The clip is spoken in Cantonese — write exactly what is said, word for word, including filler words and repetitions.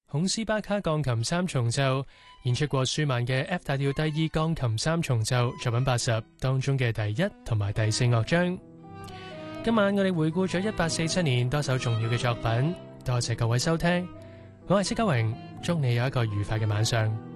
孔斯巴卡鋼琴三重奏演出過舒曼嘅 F 大調第二鋼琴三重奏作品八十當中嘅第一同埋第四樂章。今晚我哋回顧咗一八四七年多首重要嘅作品，多謝各位收聽，我係戚家榮，祝你有一個愉快嘅晚上。